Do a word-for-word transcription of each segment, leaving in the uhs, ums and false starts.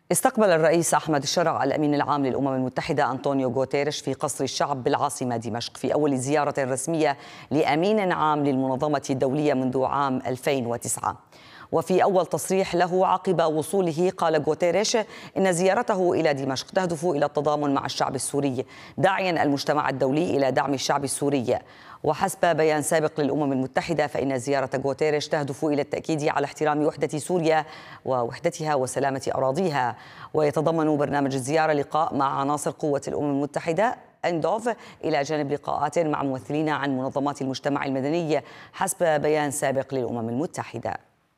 استقبل الرئيس أحمد الشرع الأمين العام للأمم المتحدة أنطونيو غوتيريش في قصر الشعب بالعاصمة دمشق في أول زيارة رسمية لأمين عام للمنظمة الدولية منذ عام ألفين وتسعة. وفي أول تصريح له عقب وصوله قال غوتيريش إن زيارته إلى دمشق تهدف إلى التضامن مع الشعب السوري، داعيا المجتمع الدولي إلى دعم الشعب السوري. وحسب بيان سابق للأمم المتحدة فإن زيارة غوتيريش تهدف إلى التأكيد على احترام وحدة سوريا ووحدتها وسلامة أراضيها. ويتضمن برنامج الزيارة لقاء مع عناصر قوة الأمم المتحدة أندوف إلى جانب لقاءات مع ممثلين عن منظمات المجتمع المدني حسب بيان سابق للأمم المتحدة.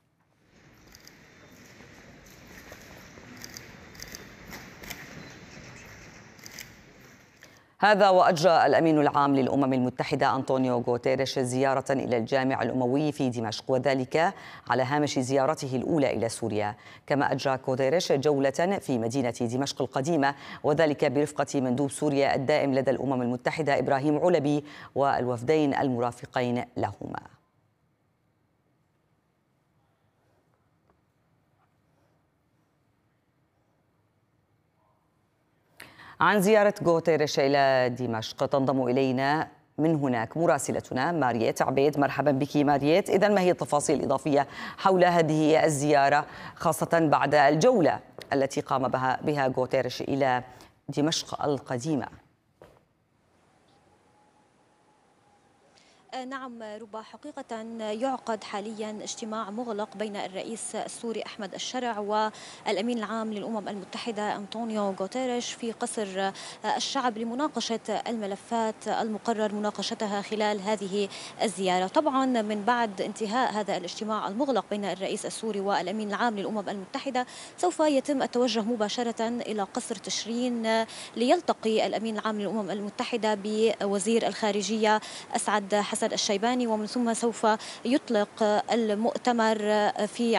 هذا وأجرى الأمين العام للأمم المتحدة أنطونيو غوتيريش زيارة إلى الجامع الأموي في دمشق، وذلك على هامش زيارته الأولى إلى سوريا. كما أجرى غوتيريش جولة في مدينة دمشق القديمة، وذلك برفقة مندوب سوريا الدائم لدى الأمم المتحدة إبراهيم علبي والوفدين المرافقين لهما. عن زيارة غوتيريش إلى دمشق تنضم إلينا من هناك مراسلتنا ماريت عبيد. مرحبا بك ماريت. إذن ما هي التفاصيل الإضافية حول هذه الزيارة خاصة بعد الجولة التي قام بها, بها غوتيريش إلى دمشق القديمة؟ نعم ربا، حقيقة يعقد حاليا اجتماع مغلق بين الرئيس السوري أحمد الشرع والأمين العام للأمم المتحدة أنطونيو غوتيريش في قصر الشعب لمناقشة الملفات المقرر مناقشتها خلال هذه الزيارة. طبعا من بعد انتهاء هذا الاجتماع المغلق بين الرئيس السوري والأمين العام للأمم المتحدة سوف يتم التوجه مباشرة إلى قصر تشرين ليلتقي الأمين العام للأمم المتحدة بوزير الخارجية أسعد حسن الشيباني، ومن ثم سوف يطلق المؤتمر في